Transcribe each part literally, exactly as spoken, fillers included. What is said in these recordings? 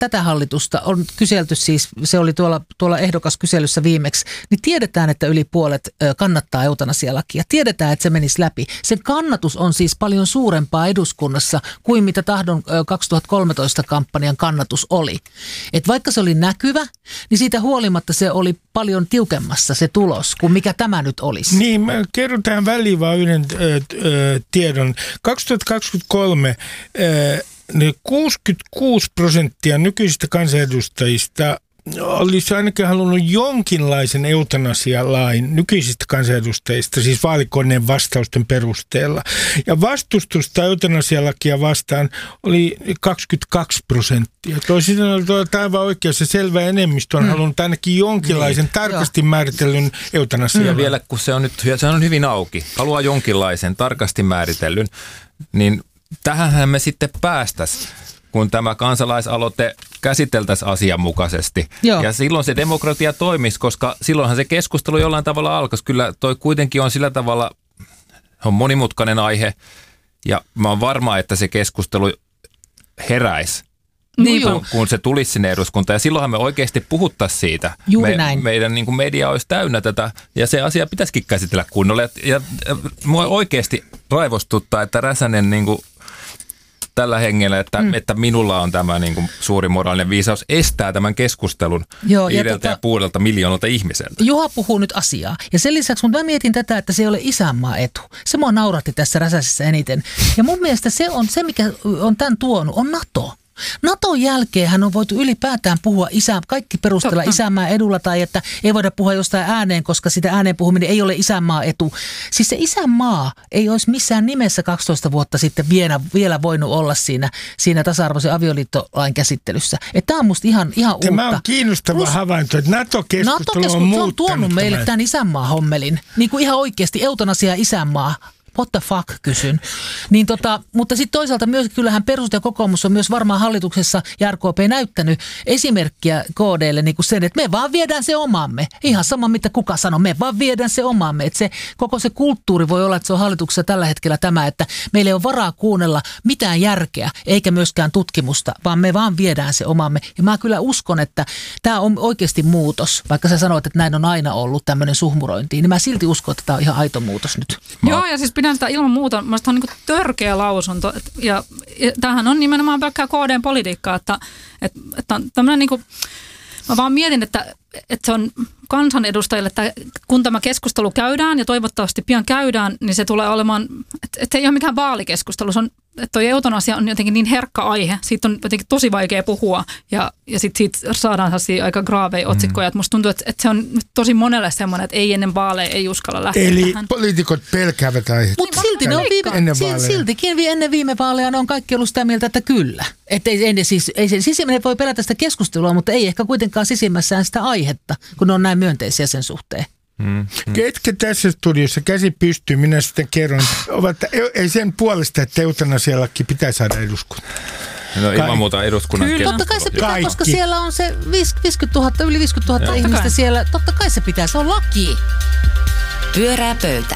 tätä hallitusta on kyselty siis, se oli tuolla, tuolla ehdokaskyselyssä viimeksi, niin tiedetään, että yli puolet kannattaa eutanasialakia. Tiedetään, että se menisi läpi. Sen kannatus on siis paljon suurempaa eduskunnassa kuin mitä Tahdon kaksituhattakolmetoista kampanjan kannatus oli. Et vaikka se oli näkyvä, niin siitä huolimatta se oli paljon tiukemmassa se tulos kuin mikä tämä nyt olisi. Niin, mä kerron tähän väliin vaan yhden ö, ö, tiedon. kaksituhattakaksikymmentäkolme ö, kuusikymmentäkuusi prosenttia nykyisistä kansanedustajista olisi ainakin halunnut jonkinlaisen eutanasialain nykyisistä kansanedustajista, siis vaalikoneen vastausten perusteella. Ja vastustusta eutanasialakia vastaan oli kaksikymmentäkaksi prosenttia. Toisin sanoen aivan oikeassa selvä enemmistö on mm. halunnut ainakin jonkinlaisen niin. tarkasti määritellyn eutanasialain. Ja vielä kun se on nyt se on hyvin auki, haluaa jonkinlaisen tarkasti määritellyn, niin tähänhän me sitten päästäisiin, kun tämä kansalaisaloite käsiteltäisiin asianmukaisesti. Joo. Ja silloin se demokratia toimisi, koska silloinhan se keskustelu jollain tavalla alkaisi. Kyllä toi kuitenkin on sillä tavalla, on monimutkainen aihe, ja mä oon varma, että se keskustelu heräisi, niin, kun, kun se tulisi sinne eduskuntaan. Ja silloinhan me oikeasti puhuttaisiin siitä. Juuri me, näin. Meidän niin kuin media olisi täynnä tätä, ja se asia pitäisikin käsitellä kunnolla. Ja, ja, ja mua oikeasti raivostuttaa, että Räsänen niin kuin tällä hengellä, että, mm. että minulla on tämä niin kuin suuri moraalinen viisaus estää tämän keskustelun Joo, viideltä ja, tota, ja puolelta miljoonalta ihmiseltä. Juha puhuu nyt asiaa. Ja sen lisäksi, mutta mä mietin tätä, että se ei ole isänmaa etu. Se mua nauratti tässä Räsäsessä eniten. Ja mun mielestä se on se, mikä on tämän tuonut, on NATO. Naton jälkeen hän on voitu ylipäätään puhua isä, kaikki perustella isänmaa edulla tai että ei voida puhua jostain ääneen, koska sitä ääneen puhuminen ei ole isänmaa etu. Siis se isänmaa ei olisi missään nimessä kaksitoista vuotta sitten vielä, vielä voinut olla siinä, siinä tasa-arvoisen avioliittolain käsittelyssä. Tämä on musta ihan, ihan uutta. Tämä on kiinnostava Plus, havainto, että NATO-keskustelu NATO on muuttanut. on tuonut meille tämän, tämän isänmaa-hommelin. Niin kuin ihan oikeasti eutanasia isänmaa. What the fuck, kysyn. Niin tota, mutta sitten toisaalta myös kyllähän perusut ja kokoomus on myös varmaan hallituksessa ja R K P näyttänyt esimerkkiä K D:lle niin kuin sen, että me vaan viedään se omamme. Ihan sama mitä kuka sanoo, me vaan viedään se omamme. Että se, koko se kulttuuri voi olla, että se on hallituksessa tällä hetkellä tämä, että meillä ei ole varaa kuunnella mitään järkeä eikä myöskään tutkimusta, vaan me vaan viedään se omamme. Ja mä kyllä uskon, että tämä on oikeasti muutos, vaikka sä sanoit, että näin on aina ollut tämmöinen suhmurointi, niin mä silti uskon, että tämä on ihan aito muutos nyt. Joo, ja siis pidän sitä ilman muuta, minusta on niin kuin törkeä lausunto. Ja, ja tämähän on nimenomaan pelkkää K D:n politiikkaa, että, että, että on tämmöinen niin kuin, mä vaan mietin, että, että se on kansanedustajille, että kun tämä keskustelu käydään ja toivottavasti pian käydään, niin se tulee olemaan, että, että ei ole mikään vaalikeskustelu. Se on, että toi eutanasia on jotenkin niin herkkä aihe, siitä on jotenkin tosi vaikea puhua ja, ja sitten siitä saadaan aika graaveja otsikkoja. Mm. Musta tuntuu, että, että se on tosi monelle semmoinen, että ei ennen vaaleja ei uskalla lähteä Eli tähän. poliitikot pelkäävät aiheet. Mutta silti ne on viime, siltikin ennen viime vaaleja ne on kaikki ollut sitä mieltä, että kyllä. Että ei, ei, siis, ei se sisimmäinen voi pelätä sitä keskustelua, mutta ei ehkä kuitenkaan sisimmässään sitä aihetta, kun ne on näin myönteisiä sen suhteen. Hmm. Ketkä tässä studiossa käsi pystyy, minä sitten kerron, ovat, ei sen puolesta, että eutanasialakin pitää saada eduskuntaan. No ilman muuta eduskunnan keskustelu. Totta kai se pitää, Kaikki. Koska siellä on se viisikymmentätuhatta, yli viisikymmentätuhatta ihmistä siellä. Totta kai se pitää, se on laki. Pyörää pöytä.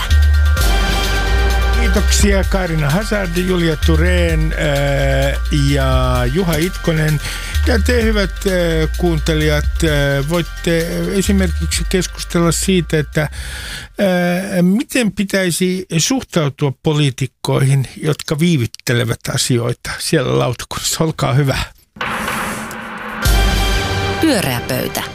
Kiitoksia Kaarina Hazard, Julia Thurén ää, ja Juha Itkonen. Ja te hyvät ää, kuuntelijat, ää, voitte esimerkiksi keskustella siitä, että ää, miten pitäisi suhtautua poliitikkoihin, jotka viivittelevät asioita siellä lautakunnassa. Olkaa hyvä. Pyörää pöytä.